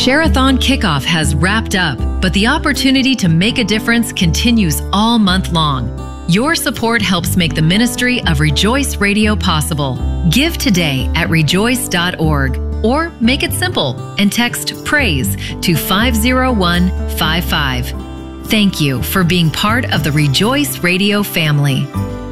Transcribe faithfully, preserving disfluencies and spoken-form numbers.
Share-a-thon kickoff has wrapped up, but the opportunity to make a difference continues all month long. Your support helps make the ministry of Rejoice Radio possible. Give today at rejoice dot org or make it simple and text PRAISE to five zero one five five. Thank you for being part of the Rejoice Radio family.